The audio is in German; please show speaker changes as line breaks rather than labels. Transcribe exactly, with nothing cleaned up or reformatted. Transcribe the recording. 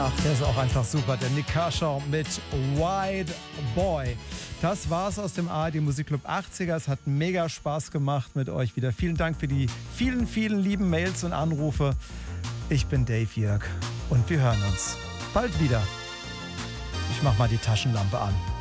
Ach, der ist auch einfach super. Der Nik Kershaw mit White Boy. Das war's aus dem A R D Musikclub achtziger. Es hat mega Spaß gemacht mit euch wieder. Vielen Dank für die vielen, vielen lieben Mails und Anrufe. Ich bin Dave Jörg und wir hören uns bald wieder. Ich mach mal die Taschenlampe an.